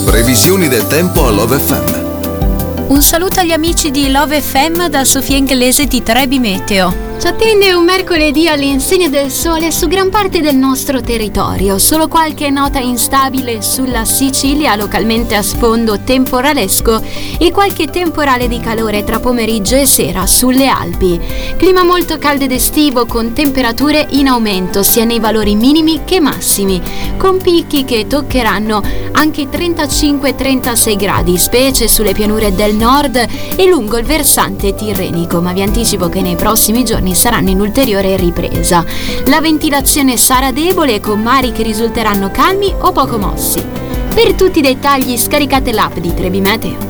Previsioni del tempo a Love FM. Un saluto agli amici di Love FM da Sofia Inglese di Trebi Meteo. Ci attende un mercoledì all'insegna del sole su gran parte del nostro territorio, solo qualche nota instabile sulla Sicilia, localmente a sfondo temporalesco, e qualche temporale di calore tra pomeriggio e sera sulle Alpi. Clima molto caldo ed estivo con temperature in aumento sia nei valori minimi che massimi, con picchi che toccheranno anche i 35-36 gradi, specie sulle pianure del nord e lungo il versante tirrenico, ma vi anticipo che nei prossimi giorni saranno in ulteriore ripresa. La ventilazione sarà debole con mari che risulteranno calmi o poco mossi. Per tutti i dettagli scaricate l'app di Trebi Meteo.